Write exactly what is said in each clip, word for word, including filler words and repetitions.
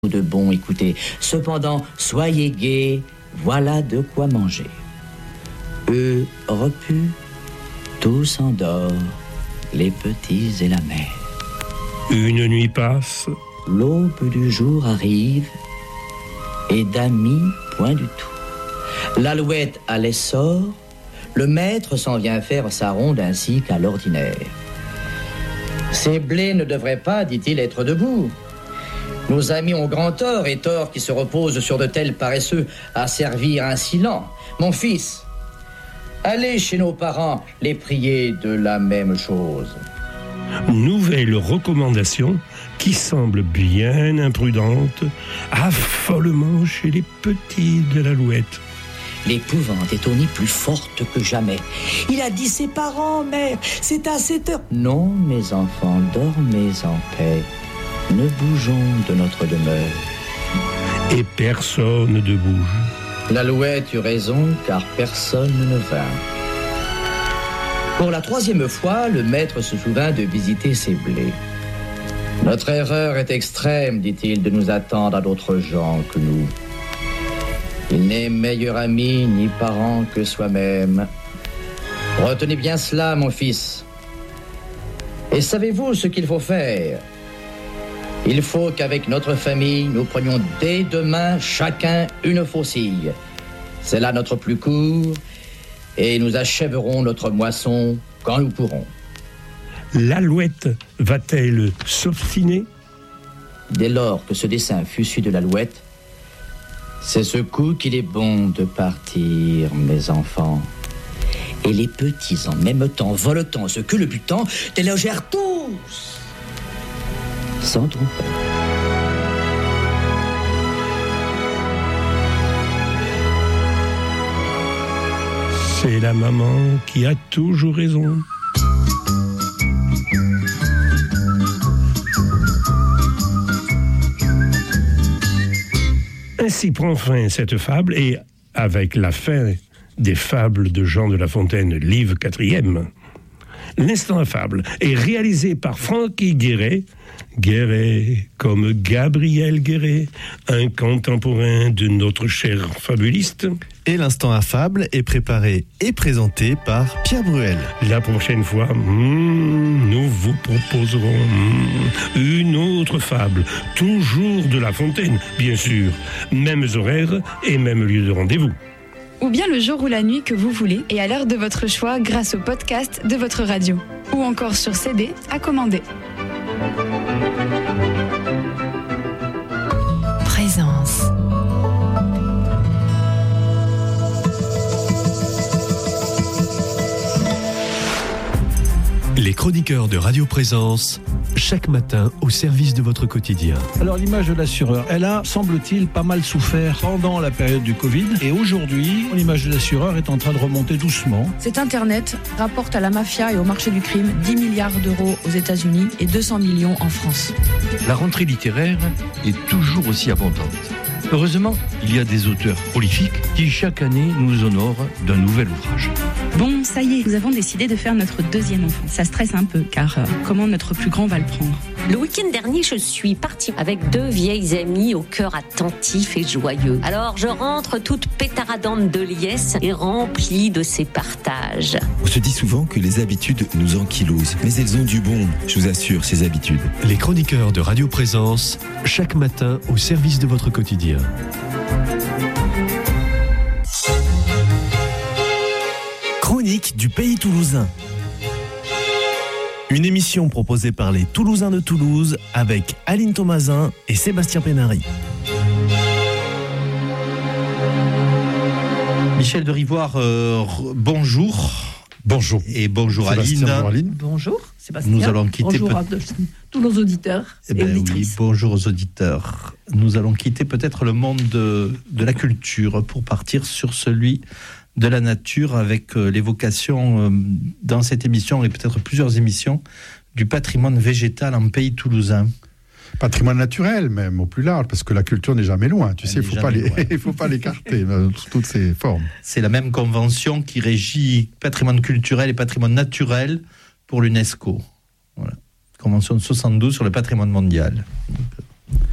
de bon, écoutez. Cependant, soyez gais, voilà de quoi manger. Eux, repus, tout s'endort, les petits et la mère. Une nuit passe. L'aube du jour arrive, et d'amis, point du tout. L'alouette à l'essor, le maître s'en vient faire sa ronde ainsi qu'à l'ordinaire. Ces blés ne devraient pas, dit-il, être debout. Nos amis ont grand tort, et tort qui se repose sur de tels paresseux à servir ainsi lent. Mon fils, allez chez nos parents les prier de la même chose. Nouvelle recommandation qui semble bien imprudente, affolement chez les petits de l'Alouette. L'épouvante est au nid plus forte que jamais. Il a dit ses parents, mère, c'est à cette heure. Non, mes enfants, dormez en paix. Ne bougeons de notre demeure. Et personne ne bouge. L'Alouette eut raison, car personne ne vint. Pour la troisième fois, le maître se souvint de visiter ses blés. Notre erreur est extrême, dit-il, de nous attendre à d'autres gens que nous. Il n'est meilleur ami ni parent que soi-même. Retenez bien cela, mon fils. Et savez-vous ce qu'il faut faire ? Il faut qu'avec notre famille, nous prenions dès demain chacun une faucille. C'est là notre plus court, et nous achèverons notre moisson quand nous pourrons. L'Alouette va-t-elle s'obstiner ? Dès lors que ce dessein fut su de l'Alouette, c'est ce coup qu'il est bon de partir, mes enfants. Et les petits, en même temps, voletant ce que le butant, délogèrent tous, sans tromper. C'est la maman qui a toujours raison. Ainsi prend fin cette fable, et avec la fin des fables de Jean de La Fontaine, livre quatrième, l'instant à fable est réalisé par Francky Guéret, Guéret comme Gabriel Guéret, un contemporain de notre cher fabuliste. Et l'instant à fable est préparé et présenté par Pierre Bruel. La prochaine fois, hmm, nous vous proposerons hmm, une autre fable, toujours de La Fontaine, bien sûr. Mêmes horaires et même lieu de rendez-vous. Ou bien le jour ou la nuit que vous voulez, et à l'heure de votre choix grâce au podcast de votre radio. Ou encore sur C D à commander. Présence. Les chroniqueurs de Radio Présence, chaque matin au service de votre quotidien. Alors l'image de l'assureur, elle a, semble-t-il, pas mal souffert pendant la période du Covid. Et aujourd'hui, l'image de l'assureur est en train de remonter doucement. Cet Internet rapporte à la mafia et au marché du crime dix milliards d'euros aux États-Unis et deux cents millions en France. La rentrée littéraire est toujours aussi abondante. Heureusement, il y a des auteurs prolifiques qui chaque année nous honorent d'un nouvel ouvrage. Bon, ça y est, nous avons décidé de faire notre deuxième enfant. Ça stresse un peu, car euh, comment notre plus grand va le prendre ? Le week-end dernier, je suis partie avec deux vieilles amies au cœur attentif et joyeux. Alors, je rentre toute pétaradante de liesse et remplie de ces partages. On se dit souvent que les habitudes nous ankylosent, mais elles ont du bon, je vous assure, ces habitudes. Les chroniqueurs de Radio Présence, chaque matin au service de votre quotidien. Chronique du Pays Toulousain. Une émission proposée par les Toulousains de Toulouse avec Aline Thomasin et Sébastien Pénary. Michel de Rivoire, euh, bonjour. Bonjour. Et bonjour Sébastien, Aline. Bonjour Aline. Bonjour Sébastien. Nous allons quitter bonjour peut- à tous nos auditeurs eh et ben auditrices. Oui, bonjour aux auditeurs. Nous allons quitter peut-être le monde de, de la culture pour partir sur celui de la nature avec euh, l'évocation euh, dans cette émission et peut-être plusieurs émissions du patrimoine végétal en Pays Toulousain. Patrimoine naturel même, au plus large, parce que la culture n'est jamais loin. Tu Elle sais, il n'est faut pas jamais les, loin. il faut pas l'écarter, sous toutes ses formes. C'est la même convention qui régit patrimoine culturel et patrimoine naturel pour l'UNESCO. Voilà. Convention de soixante-douze sur le patrimoine mondial.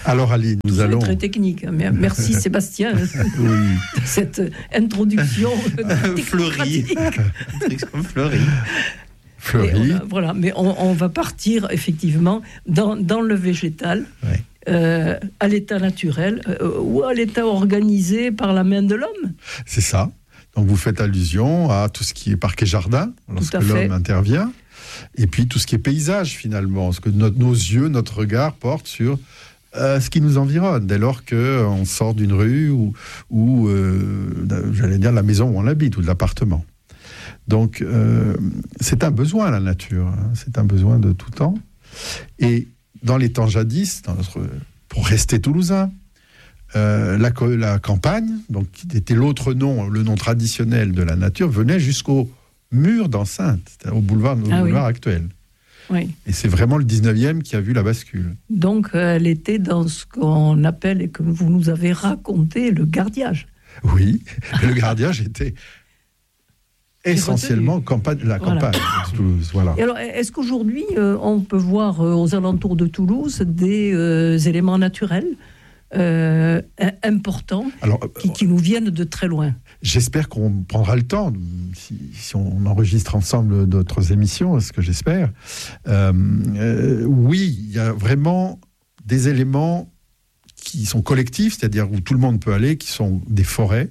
Alors Aline, nous Tout ça est allons... très technique. Mais merci Sébastien oui. de cette introduction fleurie. fleurie. Fleurie. On a, voilà, mais on, on va partir effectivement dans, dans le végétal, ouais. euh, à l'état naturel euh, ou à l'état organisé par la main de l'homme. C'est ça. Donc vous faites allusion à tout ce qui est parc et jardin, lorsque l'homme intervient, et puis tout ce qui est paysage finalement, parce que notre, nos yeux, notre regard porte sur euh, ce qui nous environne, dès lors qu'on sort d'une rue ou, ou euh, j'allais dire, la maison où on habite ou de l'appartement. Donc euh, c'est un besoin, la nature, hein, c'est un besoin de tout temps. Et dans les temps jadis, dans notre, pour rester toulousain, Euh, la, la campagne, donc qui était l'autre nom, le nom traditionnel de la nature, venait jusqu'au mur d'enceinte, c'est-à-dire au boulevard, au ah boulevard oui. actuel. Oui. Et c'est vraiment le dix-neuvième qui a vu la bascule. Donc euh, elle était dans ce qu'on appelle, et que vous nous avez raconté, le gardiage. Oui, le gardiage était essentiellement campagne, la voilà. campagne de Toulouse. Voilà. Et alors, est-ce qu'aujourd'hui, euh, on peut voir euh, aux alentours de Toulouse des euh, éléments naturels Euh, importants Alors, qui, qui nous viennent de très loin? J'espère qu'on prendra le temps, si, si on enregistre ensemble d'autres émissions, ce que j'espère. Euh, euh, oui, il y a vraiment des éléments qui sont collectifs, c'est-à-dire où tout le monde peut aller, qui sont des forêts,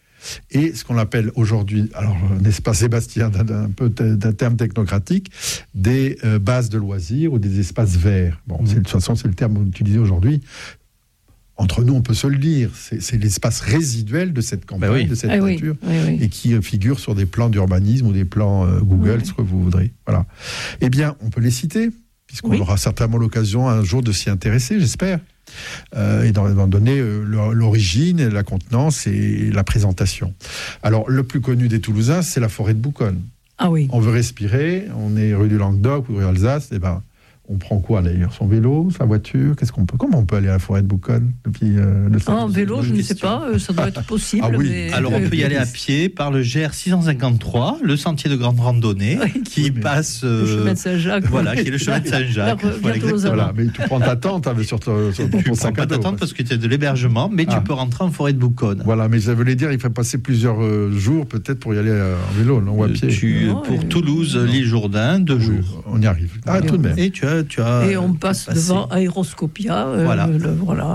et ce qu'on appelle aujourd'hui, alors n'est-ce pas Sébastien, d'un, d'un peu d'un terme technocratique, des euh, bases de loisirs ou des espaces verts. Bon, mmh. c'est, de toute façon, c'est le terme utilisé aujourd'hui. Entre nous, on peut se le dire, c'est, c'est l'espace résiduel de cette campagne, ben oui. de cette ah nature, oui, oui, oui. et qui euh, figure sur des plans d'urbanisme ou des plans euh, Google, oui. ce que vous voudrez. Voilà. Eh bien, on peut les citer, puisqu'on oui. aura certainement l'occasion un jour de s'y intéresser, j'espère, euh, et d'en, d'en donner euh, l'origine, la contenance et la présentation. Alors, le plus connu des Toulousains, c'est la forêt de Bouconne. Ah oui. On veut respirer, on est rue du Languedoc ou rue Alsace, et ben. On prend quoi d'ailleurs? Son vélo, sa voiture? Qu'est-ce qu'on peut? Comment on peut aller à la forêt de Bouconne depuis euh, le ah, en vélo, je ne sais pas. Euh, ça doit être possible. Ah oui. Mais... Alors on peut y aller à pied par le G R six cent cinquante-trois, le sentier de grande randonnée, oui. qui oui, passe. Euh, le chemin de Saint-Jacques. Voilà, qui est le chemin de Saint-Jacques. Voilà, voilà, mais tu prends ta tente hein, sur, ton, sur ton tu sac à dos. Tu prends pas ta tente parce que tu as de l'hébergement, mais ah. tu peux rentrer en forêt de Bouconne. Voilà, mais ça voulait dire il faut passer plusieurs euh, jours peut-être pour y aller euh, en vélo, non, ou à pied. Tu, non, pour et... Toulouse, l'île Jourdain, deux oui, jours. On y arrive. Ah, et tout de même. Et tu as, tu as. Et on passe passé. devant Aéroscopia, euh, voilà. Le, voilà,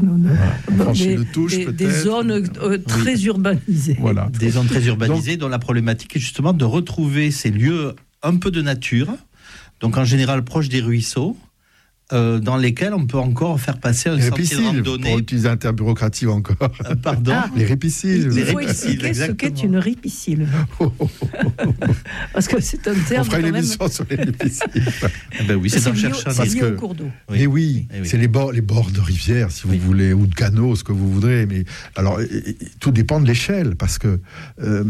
voilà. Des, de touche, des, des zones euh, très oui. urbanisées. Voilà. Des zones très urbanisées donc, dont la problématique est justement de retrouver ces lieux un peu de nature, donc en général proches des ruisseaux, Euh, dans lesquels on peut encore faire passer un sentier de randonnée. Pour utiliser un terme bureaucratique encore. Euh, pardon. Ah, les ripiciles. Il faut expliquer ce qu'est une ripicile. Oh, oh, oh, oh. Parce que c'est un terme. On fera une même... émission sur les ripiciles. eh ben oui, c'est, c'est un chercheur. C'est lié au cours d'eau. Oui. Mais oui, eh oui, c'est les bords, les bords de rivière, si vous oui. voulez, ou de canaux, ce que vous voudrez. Mais alors, et, et, tout dépend de l'échelle, parce que, euh,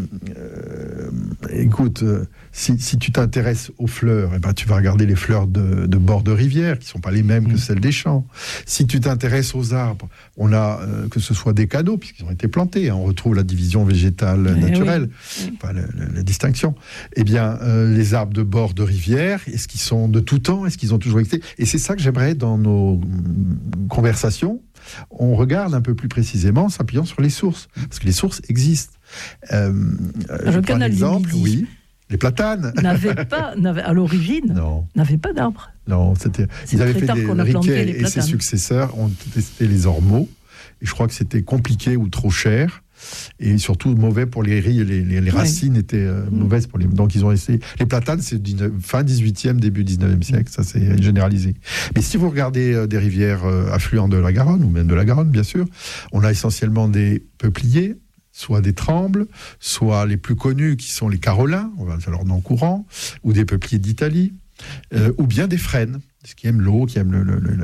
euh, écoute, euh, si, si tu t'intéresses aux fleurs, eh ben, tu vas regarder les fleurs de, de bords de rivière, qui sont pas les mêmes que celles des champs. Si tu t'intéresses aux arbres, on a euh, que ce soit des canaux, puisqu'ils ont été plantés, hein, on retrouve la division végétale eh naturelle, oui. enfin, la, la, la distinction. Eh bien, euh, les arbres de bord de rivière, est-ce qu'ils sont de tout temps? Est-ce qu'ils ont toujours existé? Et c'est ça que j'aimerais dans nos conversations. On regarde un peu plus précisément, s'appuyant sur les sources, parce que les sources existent. Euh, je prends un exemple, oui. Les platanes n'avaient pas, n'avaient, à l'origine, non. n'avaient pas d'arbres. Non, c'était. C'est ils avaient fait des Riquet et ses successeurs ont testé les ormeaux. Et je crois que c'était compliqué ou trop cher. Et surtout mauvais pour les riz. Les, les, les racines oui. étaient euh, mmh. mauvaises pour les. Donc ils ont essayé. Les platanes, c'est fin dix-huitième, début dix-neuvième siècle. Ça, c'est généralisé. Mais si vous regardez euh, des rivières euh, affluentes de la Garonne, ou même de la Garonne, bien sûr, on a essentiellement des peupliers, soit des trembles, soit les plus connus qui sont les carolins, on va dire leur nom courant, ou des peupliers d'Italie, euh, ou bien des frênes, qui aiment l'eau, qui aiment le, le, le,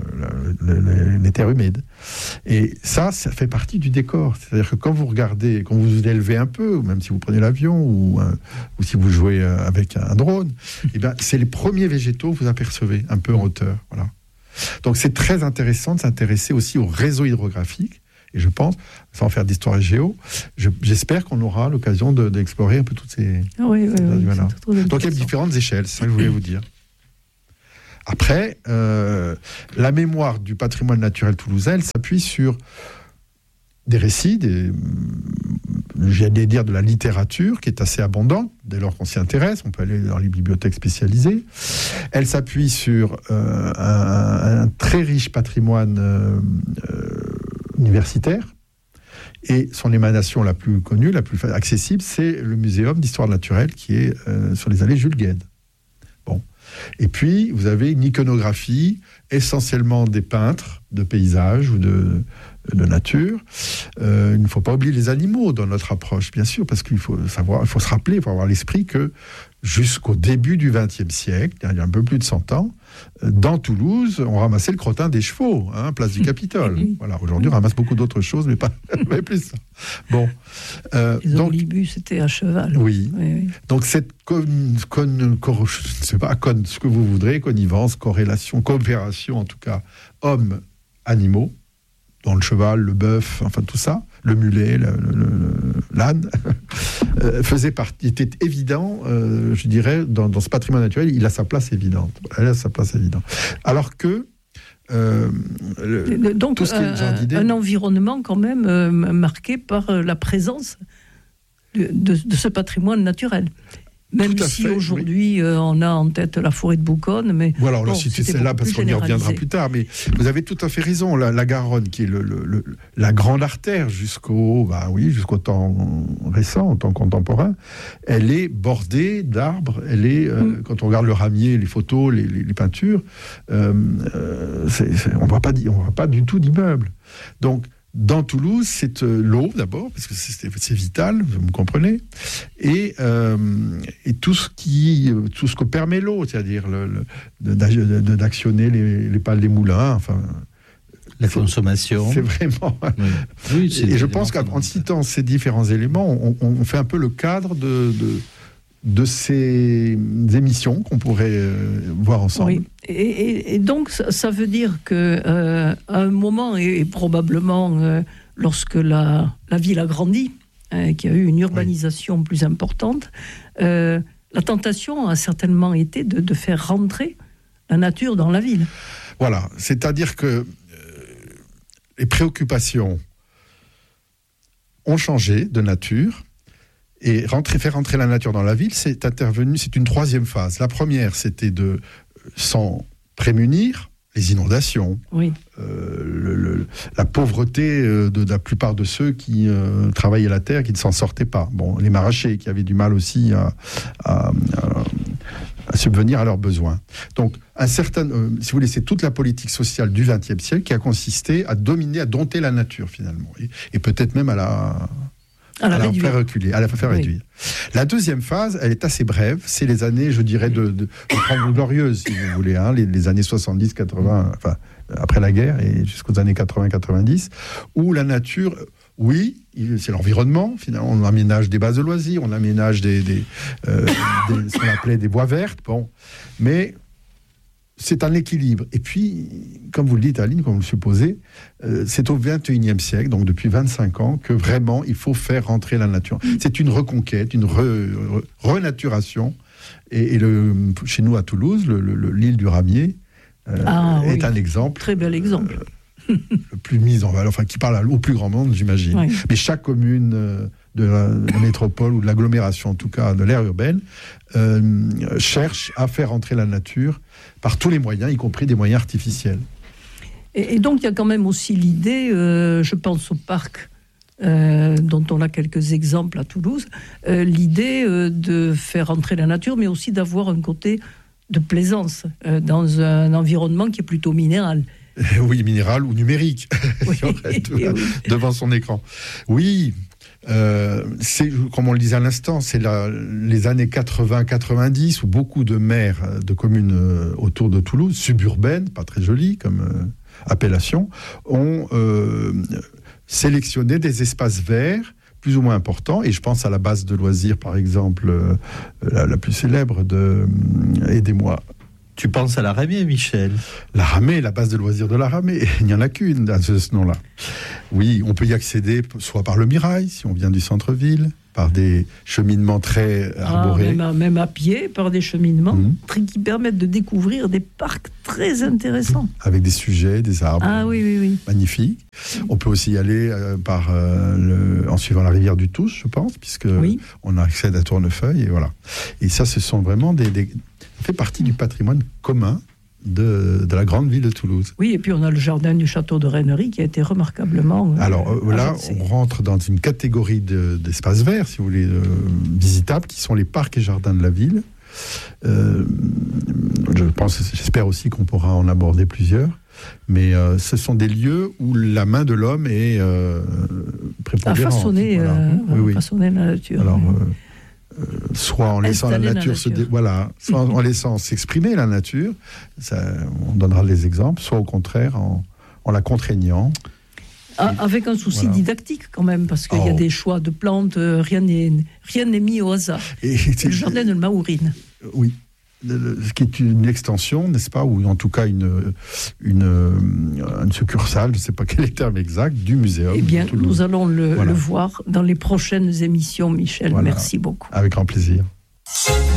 le, le, les terres humides. Et ça, ça fait partie du décor. C'est-à-dire que quand vous regardez, quand vous vous élevez un peu, ou même si vous prenez l'avion, ou, euh, ou si vous jouez avec un drone, eh ben, c'est les premiers végétaux que vous apercevez, un peu en hauteur. Voilà. Donc c'est très intéressant de s'intéresser aussi au réseau hydrographique. Et je pense, sans faire d'histoire et géo, je, j'espère qu'on aura l'occasion de, d'explorer un peu toutes ces... Ah oui, oui, oui, voilà. Donc il y a différentes échelles, c'est ça que je voulais vous dire. Après, euh, la mémoire du patrimoine naturel toulousain, elle s'appuie sur des récits, des, j'allais dire de la littérature qui est assez abondante, dès lors qu'on s'y intéresse, on peut aller dans les bibliothèques spécialisées. Elle s'appuie sur euh, un, un très riche patrimoine euh, euh, universitaire, et son émanation la plus connue, la plus accessible, c'est le Muséum d'histoire naturelle qui est euh, sur les allées Jules Guesde. Bon. Et puis, vous avez une iconographie, essentiellement des peintres de paysages ou de, de nature. Euh, il ne faut pas oublier les animaux dans notre approche, bien sûr, parce qu'il faut savoir, il faut se rappeler, il faut avoir l'esprit que jusqu'au début du vingtième siècle, il y a un peu plus de cent ans, dans Toulouse, on ramassait le crottin des chevaux, hein, place du Capitole. Voilà, aujourd'hui, on ramasse beaucoup d'autres choses, mais pas mais plus ça. Bon, euh, les donc, omnibus, c'était à cheval. Oui. Oui, oui. Donc cette con, con, con, je ne sais pas, con, ce que vous voudrez, connivence, corrélation, coopération, en tout cas, hommes-animaux, dans le cheval, le bœuf, enfin tout ça, le mulet, le, le, le, l'âne, euh, faisait partie, était évident, euh, je dirais, dans, dans ce patrimoine naturel, il a sa place évidente. Il a sa place évidente. Alors que Euh, le, Donc, tout ce qui est euh, d'idées, un environnement quand même euh, marqué par euh, la présence de, de, de ce patrimoine naturel. Même si fait, aujourd'hui, oui. euh, on a en tête la forêt de Bouconne, mais... Voilà, on bon, l'a cité celle-là parce qu'on y reviendra plus tard, mais vous avez tout à fait raison. La, la Garonne, qui est le, le, le, la grande artère jusqu'au, bah oui, jusqu'au temps récent, au temps contemporain, elle est bordée d'arbres. Elle est, euh, mm. quand on regarde le ramier, les photos, les, les, les peintures, euh, euh, c'est, c'est, on ne voit pas, on voit pas du tout d'immeubles. Donc, dans Toulouse, c'est euh, l'eau d'abord, parce que c'est, c'est vital, vous me comprenez, et, euh, et tout ce qui, tout ce que permet l'eau, c'est-à-dire le, le, de, de, d'actionner les, les pales des moulins, enfin la consommation. C'est vraiment. Oui. Oui, c'est et je pense qu'en citant ces différents éléments, on, on fait un peu le cadre de, de de ces émissions qu'on pourrait euh, voir ensemble. Oui. Et, et, et donc, ça, ça veut dire qu'à euh, un moment, et, et probablement euh, lorsque la, la ville a grandi, hein, qu'il y a eu une urbanisation oui. plus importante, euh, la tentation a certainement été de, de faire rentrer la nature dans la ville. Voilà, c'est-à-dire que euh, les préoccupations ont changé de nature. Et rentrer, faire rentrer la nature dans la ville, c'est intervenu, c'est une troisième phase. La première, c'était de s'en prémunir, les inondations, oui. euh, le, le, la pauvreté de, de la plupart de ceux qui euh, travaillaient la terre, qui ne s'en sortaient pas. Bon, les maraîchers qui avaient du mal aussi à, à, à, à subvenir à leurs besoins. Donc, un certain, euh, si vous voulez, c'est toute la politique sociale du vingtième siècle qui a consisté à dominer, à dompter la nature finalement, et, et peut-être même à la À la, à la faire reculer, à la faire oui. réduire. La deuxième phase, elle est assez brève, c'est les années, je dirais, de, de, de Trente Glorieuses, si vous voulez, hein, les, les années soixante-dix, quatre-vingts, enfin, après la guerre, et jusqu'aux années quatre-vingts quatre-vingt-dix, où la nature, oui, c'est l'environnement, finalement, on aménage des bases de loisirs, on aménage des, des, euh, des, ce qu'on appelait des voies vertes, bon, mais c'est un équilibre. Et puis, comme vous le dites, Aline, comme vous le supposez, euh, c'est au vingt et unième siècle, donc depuis vingt-cinq ans, que vraiment il faut faire rentrer la nature. C'est une reconquête, une re, re, renaturation. Et, et le, chez nous, à Toulouse, le, le, l'île du Ramier euh, ah, est oui. un exemple. Très bel exemple. Euh, le plus mis en valeur, enfin qui parle au plus grand monde, j'imagine. Oui. Mais chaque commune euh, de, la, de la métropole, ou de l'agglomération, en tout cas de l'aire urbaine, euh, cherche à faire rentrer la nature par tous les moyens, y compris des moyens artificiels. Et, et donc, il y a quand même aussi l'idée, euh, je pense au parc, euh, dont on a quelques exemples à Toulouse, euh, l'idée euh, de faire entrer la nature, mais aussi d'avoir un côté de plaisance euh, dans un environnement qui est plutôt minéral. Oui, minéral ou numérique, oui. oui. devant son écran. Oui, euh, c'est, comme on le disait à l'instant, c'est la, les années quatre-vingts quatre-vingt-dix où beaucoup de maires de communes euh, autour de Toulouse, suburbaines, pas très jolies comme euh, appellation, ont euh, sélectionné des espaces verts plus ou moins importants, et je pense à la base de loisirs, par exemple, euh, la, la plus célèbre de... Euh, aidez-moi. Tu penses à la Ramée, Michel? La Ramée, la base de loisirs de la Ramée. Il n'y en a qu'une à ce nom-là. Oui, on peut y accéder soit par le Mirail, si on vient du centre-ville, par des cheminements très arborés. Ah, même, à, même à pied, par des cheminements mmh. qui permettent de découvrir des parcs très intéressants. Avec des sujets, des arbres ah, oui, oui, oui. magnifiques. On peut aussi y aller euh, par, euh, le, en suivant la rivière du Tousse, je pense, puisque oui. on accède à Tournefeuille. Et, voilà. et ça, ce sont vraiment des, des... Ça fait partie du patrimoine commun De, de la grande ville de Toulouse. Oui, et puis on a le jardin du château de Rennery qui a été remarquablement... Alors euh, là, agencé. On rentre dans une catégorie de, d'espaces verts, si vous voulez, euh, visitables, qui sont les parcs et jardins de la ville. Euh, je pense, j'espère aussi qu'on pourra en aborder plusieurs. Mais euh, ce sont des lieux où la main de l'homme est euh, prépondérante. À façonner, voilà. euh, oui, oui. façonner la nature. Alors, euh, Euh, soit en laissant la nature, la nature. se dé... voilà, soit en laissant s'exprimer la nature, ça, on donnera des exemples, soit au contraire en, en la contraignant. Ah, avec un souci voilà. didactique quand même, parce qu'il oh. y a des choix de plantes, rien n'est rien n'est mis au hasard. Et le jardin de Maourine. Oui. Ce qui est une extension, n'est-ce pas, ou en tout cas une, une, une succursale, je ne sais pas quel est le terme exact, du muséum. Eh bien, nous allons le, voilà. le voir dans les prochaines émissions, Michel. Voilà. Merci beaucoup. Avec grand plaisir.